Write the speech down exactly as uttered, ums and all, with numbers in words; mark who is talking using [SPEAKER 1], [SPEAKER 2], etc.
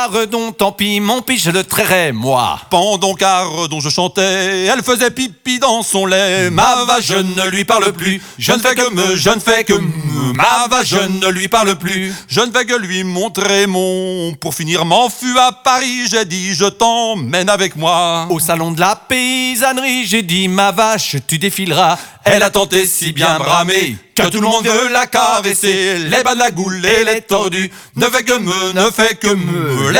[SPEAKER 1] Redon, tant pis, mon pis, je le trairai, moi.
[SPEAKER 2] Pendant qu'Ardon je chantais, elle faisait pipi dans son lait. Ma vache, je ne lui parle plus. Je ne fais que me, je ne fais que me. Ma vache, je ne lui parle plus. Je ne fais que lui montrer mon. Pour finir, m'en fus à Paris. J'ai dit, je t'emmène avec moi.
[SPEAKER 1] Au salon de la paysannerie, j'ai dit, ma vache, tu défileras.
[SPEAKER 2] Elle a tenté si bien bramer que tout le monde veut la caresser. Les bas de la goule et les tordus ne fait que me, ne fait que me. Les